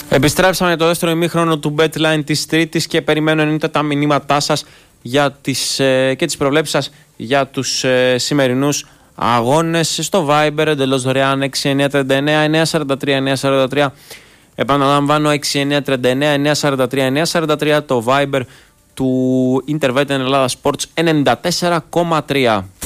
Επιστρέψαμε το δεύτερο ημίχρονο του BetLine της Τρίτης και περιμένω εννοείται τα μηνύματά σας για και τις προβλέψεις σας για τους σημερινούς αγώνες στο Viber, εντελώς δωρεάν 6939-943-943. Επαναλαμβάνω 6939-943-943, το Viber του Intervet Ελλάδα Sports 94,3.